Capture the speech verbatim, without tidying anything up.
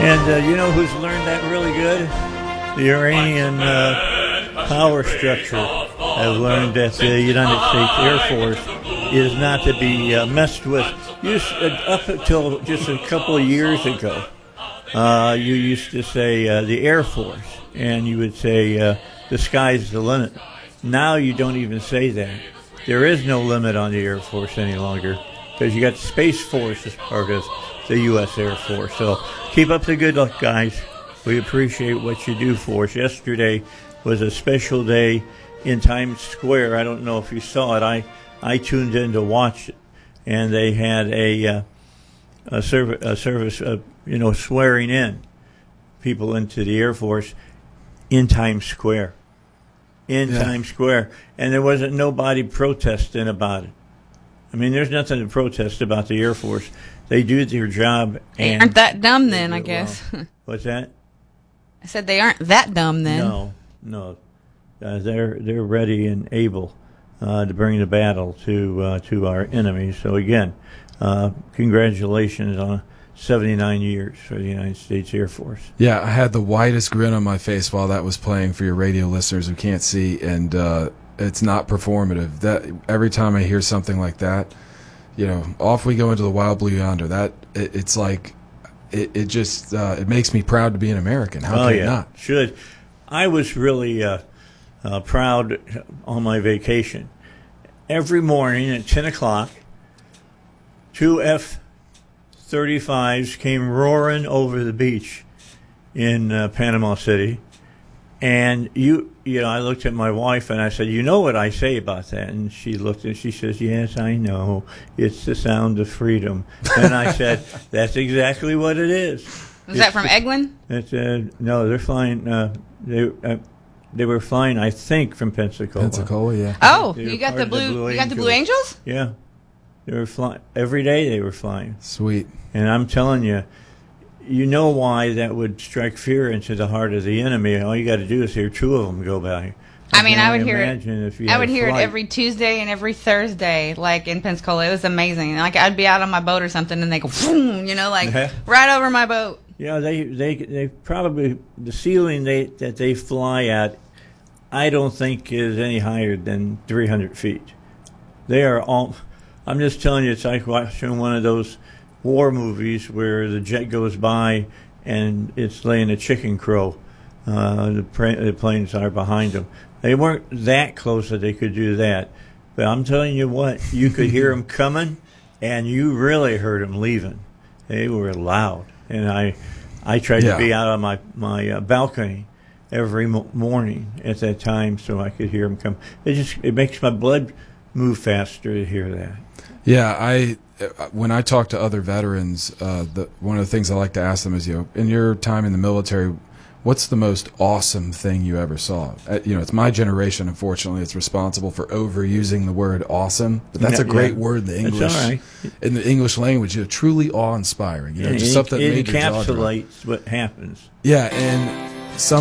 And uh, you know who's learned that really good? The Iranian uh, power structure has learned that the United States Air Force is not to be uh, messed with. Used, uh, up until just a couple of years ago, uh, you used to say uh, the Air Force, and you would say uh, the sky's the limit. Now you don't even say that. There is no limit on the Air Force any longer because you got the Space Force as part of the U S Air Force. So keep up the good luck, guys. We appreciate what you do for us. Yesterday was a special day in Times Square. I don't know if you saw it. I, I tuned in to watch it, and they had a uh, a, serv- a service, uh, you know, swearing in people into the Air Force in Times Square. In yeah. Times Square. And there wasn't nobody protesting about it. I mean, there's nothing to protest about the Air Force. They do their job. They and aren't that dumb then, I guess. Well. What's that? I said they aren't that dumb then. No, no. Uh, they're they're ready and able uh, to bring the battle to uh, to our enemies. So again, uh, congratulations on seventy-nine years for the United States Air Force. Yeah, I had the widest grin on my face while that was playing for your radio listeners who can't see, and uh, it's not performative. That every time I hear something like that, you know, off we go into the wild blue yonder. That it, it's like it, it just uh, it makes me proud to be an American. How oh, can yeah. it not? Should. I was really uh, uh, proud on my vacation. Every morning at ten o'clock, two F thirty-fives came roaring over the beach in uh, Panama City. And you, you know, I looked at my wife and I said, "You know what I say about that?" And she looked and she says, "Yes, I know. It's the sound of freedom." And I said, "That's exactly what it is." Was it's, that from Eglin? It's, uh, no, they're flying. Uh, they uh, they were flying, I think, from Pensacola. Pensacola, yeah. Oh, They were you got part the of blue. Blue You got the Angels. Blue Angels? Yeah, they were flying every day. They were flying. Sweet. And I'm telling you, you know why that would strike fear into the heart of the enemy. All you got to do is hear two of them go by. I mean, can I would only hear imagine it. if you I had would hear flight. it every Tuesday and every Thursday, like in Pensacola. It was amazing. Like I'd be out on my boat or something, and they go, boom, you know, like Yeah. right over my boat. Yeah, they they they probably the ceiling they that they fly at, I don't think is any higher than three hundred feet. They are all. I'm just telling you, it's like watching one of those war movies where the jet goes by and it's laying a chicken crow. Uh, the, pra- the planes are behind them. They weren't that close that they could do that. But I'm telling you what, you could hear them coming, and you really heard them leaving. They were loud. And I I tried Yeah. to be out on my, my uh, balcony every mo- morning at that time so I could hear them come. It just it makes my blood move faster to hear that. Yeah, I when I talk to other veterans, uh, the, one of the things I like to ask them is, you know, in your time in the military, what's the most awesome thing you ever saw? Uh, you know, it's my generation, unfortunately, it's responsible for overusing the word awesome, but that's Yeah, a great yeah. word in the That's English. all right. In the English language, you know, truly awe-inspiring. You know, Yeah, just it, stuff that it made your jaw drop. encapsulates what happens. Yeah, and